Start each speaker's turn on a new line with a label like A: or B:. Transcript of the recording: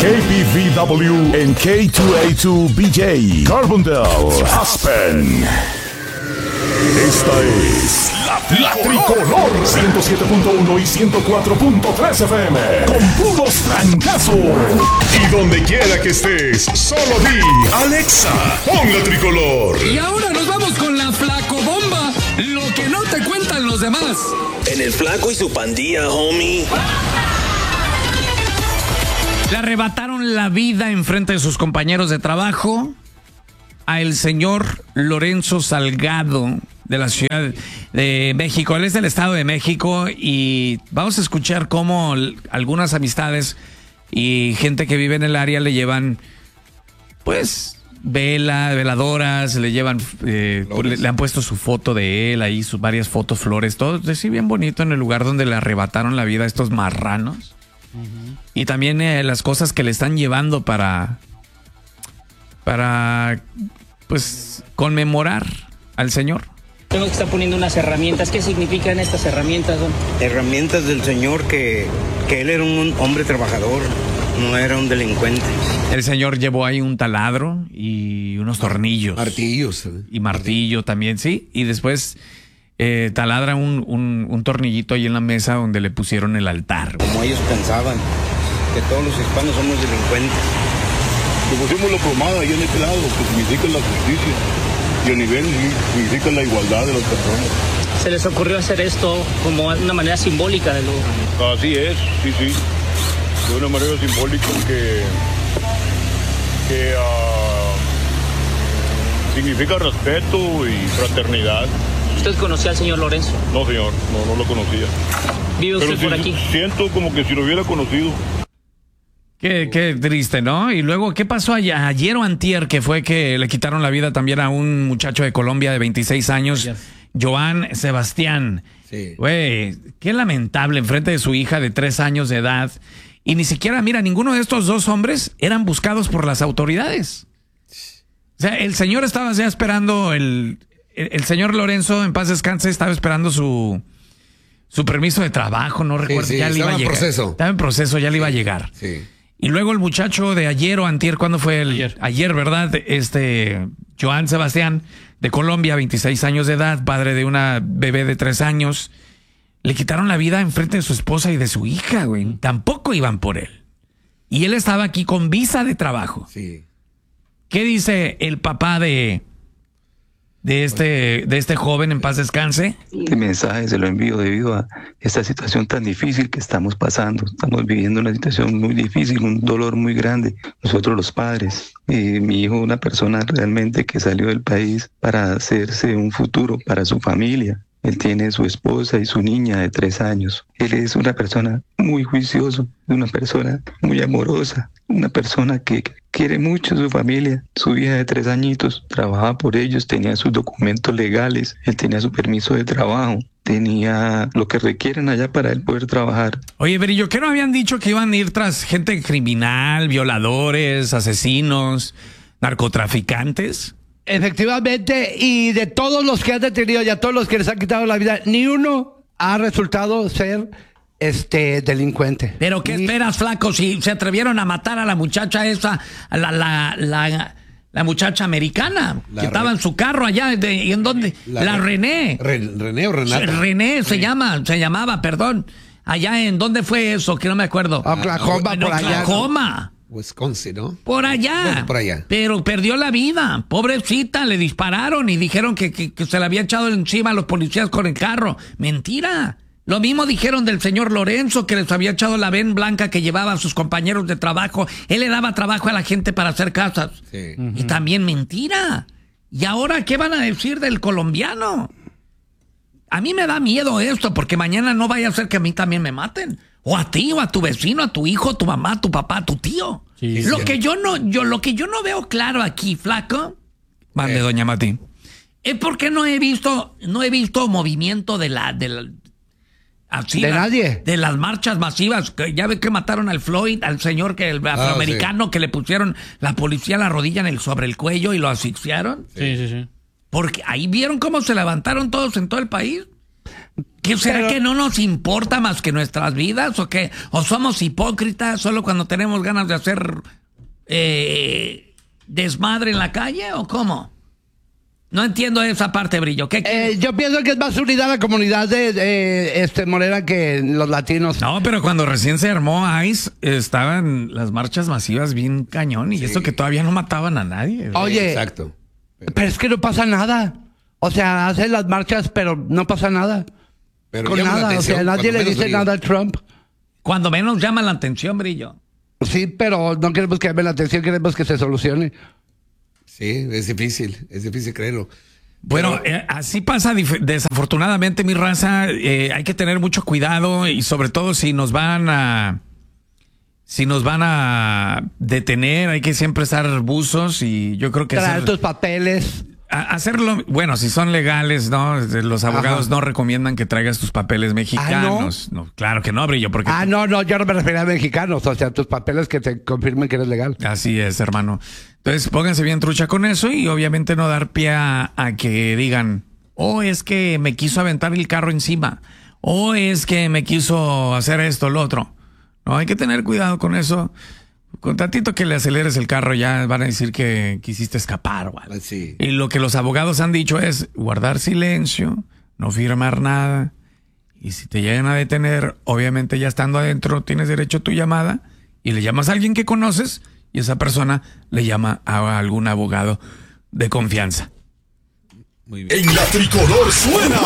A: KBVW en K2A2BJ, Carbondale, Aspen. Esta es la Tricolor 107.1 y 104.3 FM con puros trancazos. Y donde quiera que estés, solo di Alexa, pon la Tricolor.
B: Y ahora nos vamos con la Flacobomba, lo que no te cuentan los demás.
C: En el Flaco y su pandilla, homie.
B: Le arrebataron la vida en frente de sus compañeros de trabajo a el señor Lorenzo Salgado de la Ciudad de México. Él es del Estado de México y vamos a escuchar cómo algunas amistades y gente que vive en el área le llevan, pues, veladoras, le llevan, le han puesto su foto de él ahí, sus varias fotos, flores, todo así bien bonito en el lugar donde le arrebataron la vida a estos marranos. Y también las cosas que le están llevando para pues conmemorar al señor.
D: Tengo que estar poniendo unas herramientas. ¿Qué significan estas herramientas, don?
E: Herramientas del señor que él era un hombre trabajador, no era un delincuente.
B: El señor llevó ahí un taladro y unos tornillos.
F: Martillos.
B: Y martillo también, sí. Y después taladra un tornillito ahí en la mesa donde le pusieron el altar.
E: Como ellos pensaban, que todos los hispanos somos delincuentes.
G: Le pusimos la plomada ahí en este lado, que significa la justicia. Y a nivel significa la igualdad de las personas.
D: ¿Se les ocurrió hacer esto como una manera simbólica de lo...?
G: Así es, sí. De una manera simbólica que significa respeto y fraternidad.
D: ¿Usted conocía al señor Lorenzo?
G: No, señor, no lo conocía.
D: ¿Vive usted por aquí?
G: Siento como que si lo hubiera conocido.
B: Qué triste, ¿no? Y luego, ¿qué pasó ayer o antier? Que fue que le quitaron la vida también a un muchacho de Colombia de 26 años, Joan Sebastián.
F: Sí.
B: Güey, qué lamentable, enfrente de su hija de 3 años de edad. Y ni siquiera, mira, ninguno de estos dos hombres eran buscados por las autoridades. O sea, el señor estaba ya esperando, el señor Lorenzo, en paz descanse, estaba esperando su permiso de trabajo, no recuerdo, ya le iba a llegar. Estaba en proceso, ya le iba a llegar.
F: Sí.
B: Y luego el muchacho de ayer o antier, ¿cuándo fue? Ayer, ¿verdad? Joan Sebastián, de Colombia, 26 años de edad, padre de una bebé de 3 años. Le quitaron la vida enfrente de su esposa y de su hija, güey. Tampoco iban por él. Y él estaba aquí con visa de trabajo.
F: Sí.
B: ¿Qué dice el papá de este joven, en paz descanse?
H: Este mensaje se lo envío debido a esta situación tan difícil que estamos pasando. Estamos viviendo una situación muy difícil, un dolor muy grande. Nosotros los padres, mi hijo, una persona realmente que salió del país para hacerse un futuro para su familia. Él tiene su esposa y su niña de 3 años. Él es una persona muy juiciosa, una persona muy amorosa, una persona que quiere mucho a su familia. Su hija de 3 añitos trabajaba por ellos, tenía sus documentos legales, él tenía su permiso de trabajo, tenía lo que requieren allá para él poder trabajar.
B: Oye, Berillo, ¿qué no habían dicho que iban a ir tras gente criminal, violadores, asesinos, narcotraficantes?
I: Efectivamente, y de todos los que han detenido y a todos los que les han quitado la vida, ni uno ha resultado ser delincuente.
B: ¿Pero qué esperas, flaco? Si se atrevieron a matar a la muchacha esa, la muchacha americana, que estaba en su carro allá, ¿y en dónde? La René.
F: ¿René o Renata?
B: René se llamaba, perdón. Allá en, ¿dónde fue eso? Que no me acuerdo.
I: Oklahoma, por allá.
B: Oklahoma.
F: Wisconsin, ¿no?
B: Por allá.
F: Bueno, por allá.
B: Pero perdió la vida. Pobrecita, le dispararon y dijeron que se le había echado encima a los policías con el carro. Mentira. Lo mismo dijeron del señor Lorenzo, que les había echado la ven blanca que llevaba a sus compañeros de trabajo. Él le daba trabajo a la gente para hacer casas.
F: Sí.
B: Y también mentira. ¿Y ahora qué van a decir del colombiano? A mí me da miedo esto, porque mañana no vaya a ser que a mí también me maten. O a ti, o a tu vecino, a tu hijo, a tu mamá, a tu papá, a tu tío.
F: Sí,
B: lo que yo no veo claro aquí, flaco, mande doña Mati, es porque no he visto movimiento de
I: nadie.
B: De las marchas masivas. Ya ve que mataron al Floyd, al señor el afroamericano, que le pusieron la policía la rodilla sobre el cuello y lo asfixiaron.
F: Sí.
B: Porque ahí vieron cómo se levantaron todos en todo el país. ¿Será
I: Pero-
B: que no nos importa más que nuestras vidas o qué? ¿O somos hipócritas solo cuando tenemos ganas de hacer desmadre en la calle o cómo? No entiendo esa parte, Brillo. ¿Qué?
I: Yo pienso que es más unidad la comunidad de morena que los latinos.
B: No, pero cuando recién se armó ICE, estaban las marchas masivas bien cañón y eso que todavía no mataban a nadie.
I: Oye,
F: Exacto.
I: pero es que no pasa nada. O sea, hacen las marchas, pero no pasa nada.
F: Pero
I: Con
F: llama la
I: nada, o sea,
F: atención,
I: nadie
F: cuando
I: le
F: menos
I: dice
F: brillo.
I: nada a Trump.
B: Cuando menos llama la atención, Brillo.
I: Sí, pero no queremos que llame la atención, queremos que se solucione.
F: Sí, es difícil creerlo.
B: Bueno, así pasa desafortunadamente, mi raza. Hay que tener mucho cuidado y sobre todo si nos van a detener, hay que siempre estar buzos y yo creo que
I: Traer tus papeles.
B: hacerlo, bueno, si son legales, ¿no? Los abogados
I: Ajá.
B: no recomiendan que traigas tus papeles mexicanos. No, claro que no, Brillo, porque
I: No, yo no me refería a mexicanos, o sea, tus papeles que te confirmen que eres legal.
B: así es, hermano. Entonces, pónganse bien trucha con eso y obviamente no dar pie a que digan, es que me quiso aventar el carro encima, es que me quiso hacer esto, lo otro. No, hay que tener cuidado con eso. Con tantito que le aceleres el carro ya van a decir que quisiste escapar, güey.
F: Sí.
B: Y lo que los abogados han dicho es guardar silencio, no firmar nada. Y si te llegan a detener, obviamente ya estando adentro, tienes derecho a tu llamada y le llamas a alguien que conoces y esa persona le llama a algún abogado de confianza.
F: Muy bien.
A: En la tricolor suena